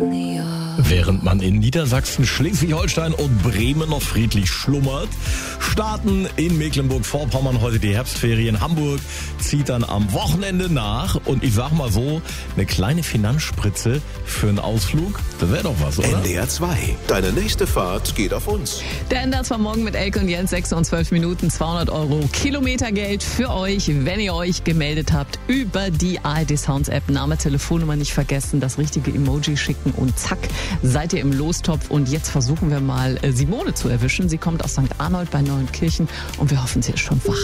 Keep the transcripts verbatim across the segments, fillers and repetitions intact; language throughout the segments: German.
Während man in Niedersachsen, Schleswig-Holstein und Bremen noch friedlich schlummert, starten in Mecklenburg-Vorpommern heute die Herbstferien. Hamburg zieht dann am Wochenende nach. Und ich sag mal so, eine kleine Finanzspritze für einen Ausflug, das wäre doch was, oder? N D R zwei. Deine nächste Fahrt geht auf uns. Der N D R zwei Morgen mit Elke und Jens, sechs und zwölf Minuten, zweihundert Euro Kilometergeld für euch, wenn ihr euch gemeldet habt über die A R D Sounds App. Name, Telefonnummer nicht vergessen, das richtige Emoji schicken und zack, seid ihr im Lostopf. Und jetzt versuchen wir mal Simone zu erwischen. Sie kommt aus Sankt Arnold bei Neuenkirchen und wir hoffen, sie ist schon wach.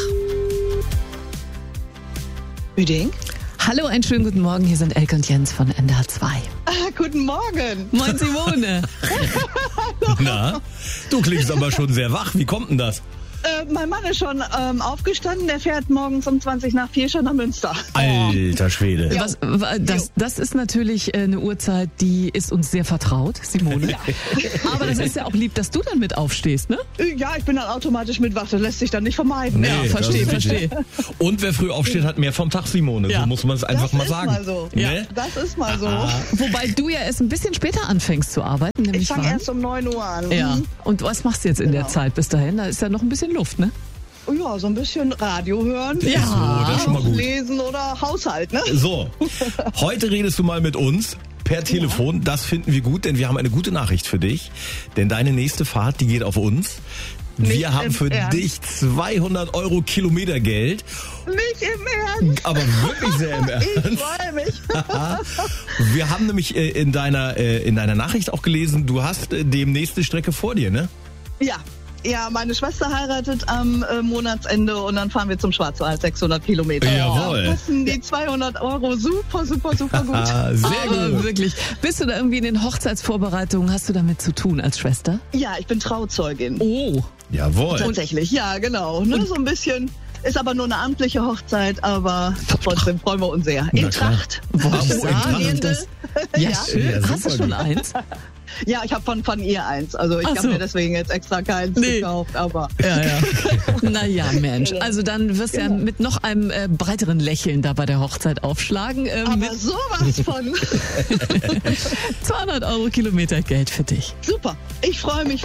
Üding? Hallo, einen schönen guten Morgen. Hier sind Elke und Jens von N D R zwei. Ah, guten Morgen. Moin Simone. Na, du klingst aber schon sehr wach. Wie kommt denn das? Äh, mein Mann ist schon ähm, aufgestanden, der fährt morgens um zwanzig nach vier schon nach Münster. Alter Schwede. Ja. Was, das, das ist natürlich eine Uhrzeit, die ist uns sehr vertraut, Simone. Ja. Aber das ist ja auch lieb, dass du dann mit aufstehst, ne? Ja, ich bin dann automatisch mit wach, das lässt sich dann nicht vermeiden. Nee, ja, verstehe, verstehe. Und wer früh aufsteht, hat mehr vom Tag, Simone. Ja. So muss man es einfach das mal ist sagen. Mal so. Ja. Ne? Das ist mal so. Ah. Wobei du ja erst ein bisschen später anfängst zu arbeiten. Nämlich Ich fange wann? erst um neun Uhr an. Ja. Mhm. Und was machst du jetzt in Genau. der Zeit bis dahin? Da ist ja noch ein bisschen Luft, ne? Ja, so ein bisschen Radio hören. Ja. So, das ist schon mal gut. Lesen oder Haushalt, ne? So, heute redest du mal mit uns per Telefon. Das finden wir gut, denn wir haben eine gute Nachricht für dich. Denn deine nächste Fahrt, die geht auf uns. Nicht Wir haben im für Ernst? dich zweihundert Euro Kilometergeld. Nicht im Ernst. Aber wirklich sehr im Ernst. Ich freue mich. Wir haben nämlich äh, in deiner äh, in deiner Nachricht auch gelesen, du hast äh, demnächst eine Strecke vor dir, ne? Ja. Ja, meine Schwester heiratet am äh, Monatsende und dann fahren wir zum Schwarzwald, sechshundert Kilometer. Jawohl. Da passen die zweihundert Euro super, super, super gut. Ah, sehr Aber gut. wirklich. Bist du da irgendwie in den Hochzeitsvorbereitungen? Hast du damit zu tun als Schwester? Ja, ich bin Trauzeugin. Oh. Jawohl. Tatsächlich, ja, genau. Ne, so ein bisschen. Ist aber nur eine amtliche Hochzeit, aber trotzdem freuen wir uns sehr. In Na klar. Tracht. Wollte ich Oh, in sagen. Tracht. Das, ja, Ja. schön. Ja, Hast du super schon gut. eins? Ja, ich habe von, von ihr eins. Also ich Ach habe so. mir deswegen jetzt extra keins Nee. gekauft, aber Ja, ja. Naja, Mensch. Also dann wirst du ja mit noch einem äh, breiteren Lächeln da bei der Hochzeit aufschlagen. Ähm, aber mit sowas von zweihundert Euro Kilometergeld für dich. super. Ich freue mich